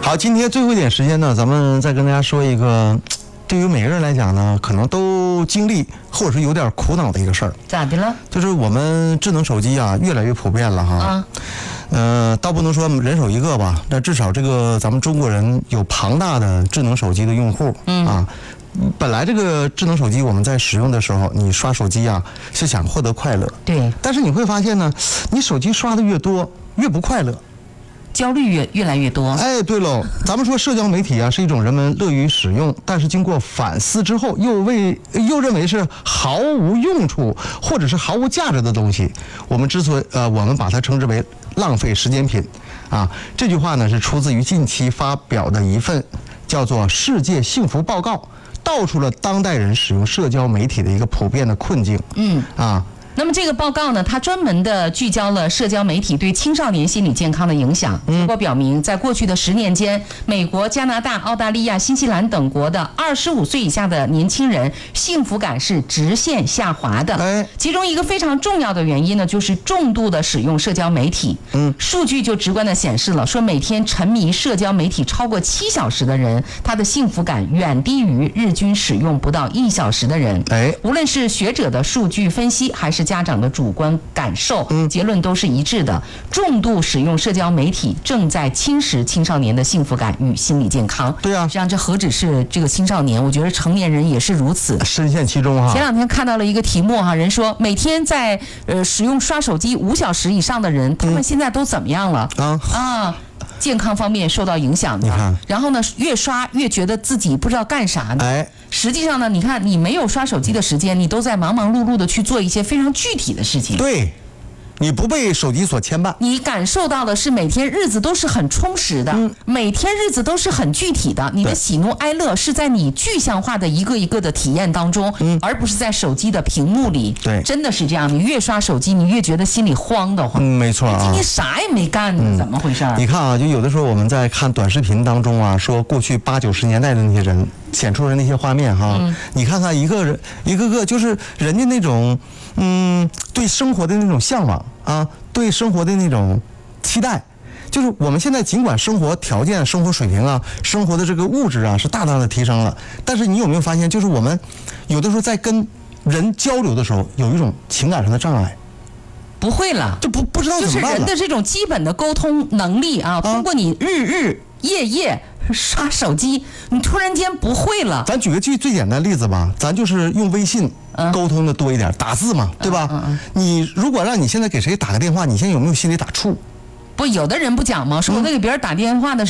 好，今天最后一点时间呢，咱们再跟大家说一个，对于每个人来讲呢，可能都经历或者是有点苦恼的一个事儿。 咋的了？ 就是我们智能手机啊，越来越普遍了哈。倒不能说人手一个吧，但至少这个咱们中国人有庞大的智能手机的用户啊。本来这个智能手机我们在使用的时候，你刷手机啊是想获得快乐， 对。 但是你会发现呢，你手机刷的越多，越不快乐。 焦虑越来越多。 哎，对喽，咱们说社交媒体啊是一种人们乐于使用，但是经过反思之后，又认为是毫无用处或者是毫无价值的东西。我们我们把它称之为浪费时间品啊。这句话呢是出自于近期发表的一份叫做《世界幸福报告》，道出了当代人使用社交媒体的一个普遍的困境。 那么这个报告呢，它专门的聚焦了社交媒体对青少年心理健康的影响。结果表明，在过去的10年间，美国、加拿大、澳大利亚、新西兰等国的25岁以下的年轻人幸福感是直线下滑的。其中一个非常重要的原因呢，就是重度的使用社交媒体。数据就直观的显示了，说每天沉迷社交媒体超过7小时的人，他的幸福感远低于日均使用不到1小时的人。无论是学者的数据分析，还是家长的主观感受，结论都是一致的。重度使用社交媒体正在侵蚀青少年的幸福感与心理健康。 对啊， 实际上这何止是这个青少年，我觉得成年人也是如此， 深陷其中哈。 前2天看到了一个题目哈，人说每天在使用刷手机5小时以上的人，他们现在都怎么样了？健康方面受到影响的。然后呢，越刷越觉得自己不知道干啥呢。实际上呢，你看你没有刷手机的时间，你都在忙忙碌碌的去做一些非常具体的事情。 对，你不被手机所牵绊， 你感受到的是每天日子都是很充实的，每天日子都是很具体的，你的喜怒哀乐是在你具象化的一个一个的体验当中，而不是在手机的屏幕里。 对， 真的是这样，你越刷手机，你越觉得心里慌得慌。 没错啊， 今天啥也没干呢，怎么回事？ 你看啊，就有的时候我们在看短视频当中啊，说过去80、90年代的那些人显出的那些画面哈，你看看一个个就是人家那种对生活的那种向往啊，对生活的那种期待，就是我们现在尽管生活条件、生活水平啊、生活的这个物质啊是大大的提升了，但是你有没有发现，就是我们有的时候在跟人交流的时候，有一种情感上的障碍。 不会了， 就不知道怎么办了。 就是人的这种基本的沟通能力啊，通过你日夜刷手机，你突然间不会了。 咱举个最简单的例子吧，咱就是用微信沟通的多一点，打字嘛，对吧？你如果让你现在给谁打个电话，你现在有没有心里打怵？ 不，有的人不讲吗？说我在给别人打电话的时候